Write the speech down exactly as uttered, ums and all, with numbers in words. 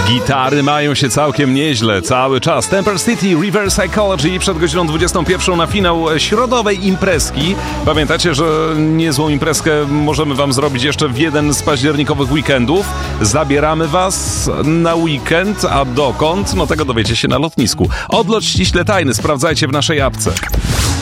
Gitary mają się całkiem nieźle cały czas. Temper City, Reverse Psychology przed godziną dwudziestą pierwszą na finał środowej imprezki. Pamiętacie, że niezłą imprezkę możemy wam zrobić jeszcze w jeden z październikowych weekendów. Zabieramy was na weekend, a dokąd? No tego dowiecie się na lotnisku. Odlot ściśle tajny, sprawdzajcie w naszej apce.